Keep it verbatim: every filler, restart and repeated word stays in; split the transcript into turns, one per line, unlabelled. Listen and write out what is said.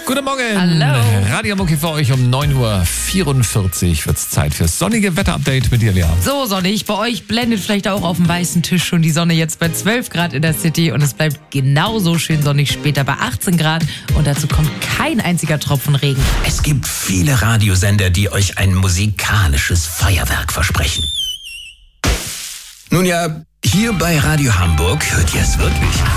Guten Morgen.
Hallo.
Radio Mucki für euch um neun Uhr vierundvierzig wird es Zeit fürs sonnige Wetterupdate mit dir, Lea.
So sonnig, bei euch blendet vielleicht auch auf dem weißen Tisch schon die Sonne jetzt bei zwölf Grad in der City und es bleibt genauso schön sonnig später bei achtzehn Grad und dazu kommt kein einziger Tropfen Regen.
Es gibt viele Radiosender, die euch ein musikalisches Feuerwerk versprechen. Nun ja, hier bei Radio Hamburg hört ihr es wirklich.